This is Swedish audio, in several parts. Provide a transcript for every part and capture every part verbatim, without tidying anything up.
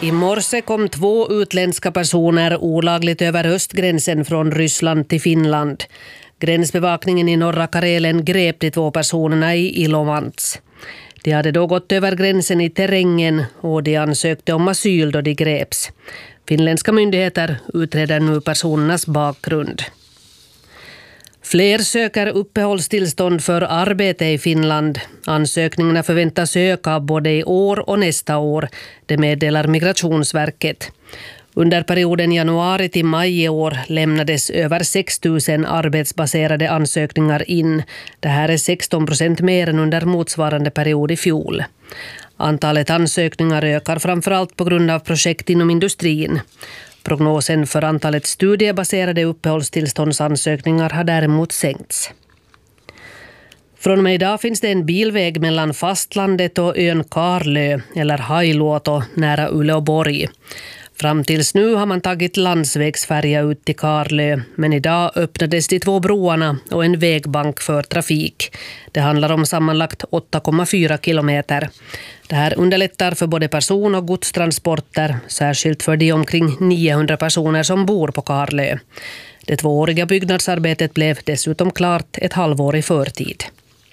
I morse kom två utländska personer olagligt över östgränsen från Ryssland till Finland. Gränsbevakningen i norra Karelen grep de två personerna i Ilovants. De hade då gått över gränsen i terrängen och de ansökte om asyl då de greps. Finländska myndigheter utreder nu personernas bakgrund. Fler söker uppehållstillstånd för arbete i Finland. Ansökningarna förväntas öka både i år och nästa år, det meddelar Migrationsverket. Under perioden januari till maj i år lämnades över sex tusen arbetsbaserade ansökningar in. Det här är sexton procent mer än under motsvarande period i fjol. Antalet ansökningar ökar framförallt på grund av projekt inom industrin. Prognosen för antalet studiebaserade uppehållstillståndsansökningar har däremot sänkts. Från och med idag finns det en bilväg mellan fastlandet och ön Karlö eller Hailuoto nära Uleåborg. Fram tills nu har man tagit landsvägsfärja ut till Karlö, men idag öppnades de två broarna och en vägbank för trafik. Det handlar om sammanlagt åtta komma fyra kilometer. Det här underlättar för både person- och godstransporter, särskilt för de omkring niohundra personer som bor på Karlö. Det tvååriga byggnadsarbetet blev dessutom klart ett halvår i förtid.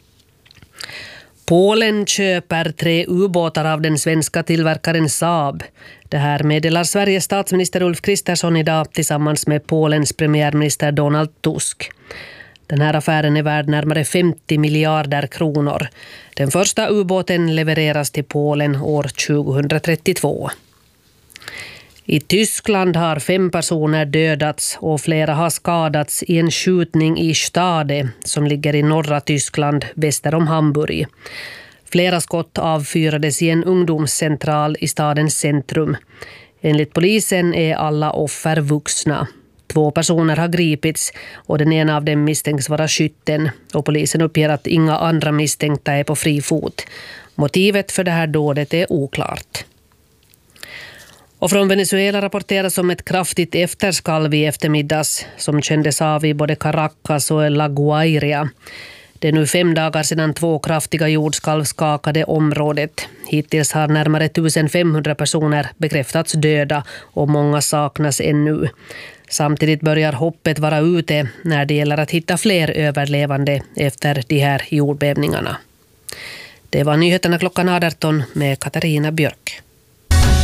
Polen köper tre ubåtar av den svenska tillverkaren Saab. Det här meddelar Sveriges statsminister Ulf Kristersson idag tillsammans med Polens premiärminister Donald Tusk. Den här affären är värd närmare femtio miljarder kronor. Den första ubåten levereras till Polen år tjugohundratrettiotvå. I Tyskland har fem personer dödats och flera har skadats i en skjutning i Stade som ligger i norra Tyskland väster om Hamburg. Flera skott avfyrades i en ungdomscentral i stadens centrum. Enligt polisen är alla offer vuxna. Två personer har gripits och den ena av dem misstänks vara skytten och polisen uppger att inga andra misstänkta är på fri fot. Motivet för det här dådet är oklart. Och från Venezuela rapporteras om ett kraftigt efterskalv i eftermiddags som kändes av i både Caracas och La Guaira. Det är nu fem dagar sedan två kraftiga jordskalv skakade området. Hittills har närmare femtonhundra personer bekräftats döda och många saknas ännu. Samtidigt börjar hoppet vara ute när det gäller att hitta fler överlevande efter de här jordbävningarna. Det var nyheterna klockan arton med Katarina Björk.